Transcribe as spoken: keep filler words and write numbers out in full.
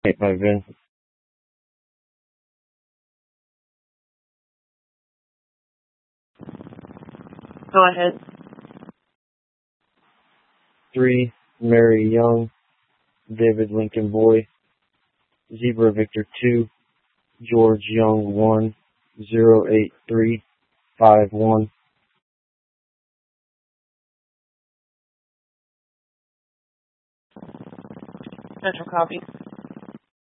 Eight by Vin. Go ahead. Three, Mary Young, David Lincoln Boy, Zebra Victor two, George Young one, zero eight three five one. Central copy.